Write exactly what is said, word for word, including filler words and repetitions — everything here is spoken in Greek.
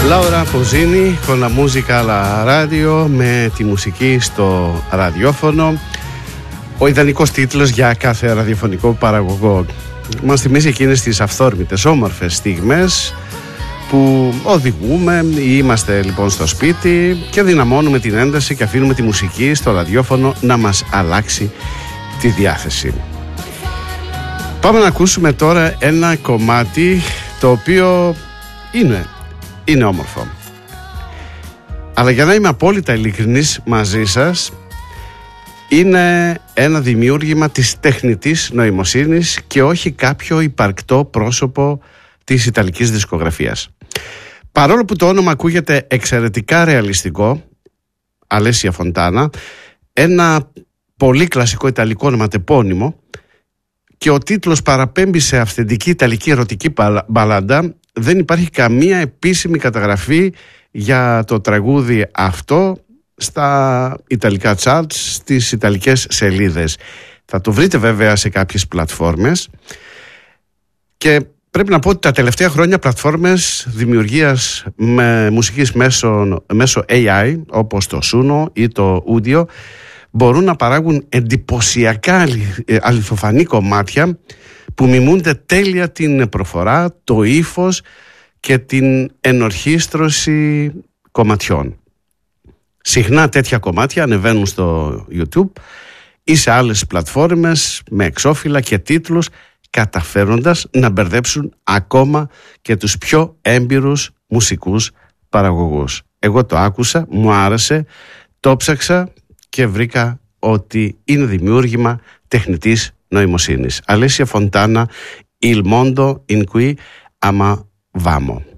Laura Pozzini con la musica alla radio, με τη μουσική στο ραδιόφωνο. Ο ιδανικός τίτλος για κάθε ραδιοφωνικό παραγωγό. Μας θυμίζει εκείνες τις αυθόρμητες όμορφες στιγμές που οδηγούμε ή είμαστε λοιπόν στο σπίτι και δυναμώνουμε την ένταση και αφήνουμε τη μουσική στο ραδιόφωνο να μας αλλάξει τη διάθεση. Πάμε να ακούσουμε τώρα ένα κομμάτι το οποίο είναι, είναι όμορφο. Αλλά για να είμαι απόλυτα ειλικρινής μαζί σας, είναι ένα δημιούργημα της τεχνητής νοημοσύνης και όχι κάποιο υπαρκτό πρόσωπο της ιταλικής δισκογραφίας. Παρόλο που το όνομα ακούγεται εξαιρετικά ρεαλιστικό, Αλέσια Φοντάνα, ένα πολύ κλασικό ιταλικό ονοματεπώνυμο, και ο τίτλος παραπέμπει σε αυθεντική ιταλική ερωτική μπαλάντα, δεν υπάρχει καμία επίσημη καταγραφή για το τραγούδι αυτό στα ιταλικά charts, στις ιταλικές σελίδες. Θα το βρείτε βέβαια σε κάποιες πλατφόρμες και πρέπει να πω ότι τα τελευταία χρόνια πλατφόρμες δημιουργίας με μουσικής μέσω, μέσω έι άι όπως το Suno ή το Udio μπορούν να παράγουν εντυπωσιακά αληθοφανή κομμάτια που μιμούνται τέλεια την προφορά, το ύφος και την ενορχήστρωση κομματιών. Συχνά τέτοια κομμάτια ανεβαίνουν στο YouTube ή σε άλλες πλατφόρμες με εξώφυλλα και τίτλους, καταφέροντας να μπερδέψουν ακόμα και τους πιο έμπειρους μουσικούς παραγωγούς. Εγώ το άκουσα, μου άρεσε, το ψάξα και βρήκα ότι είναι δημιούργημα τεχνητής νοημοσύνης. Αλέσια Φοντάνα, Il mondo in cui amavamo.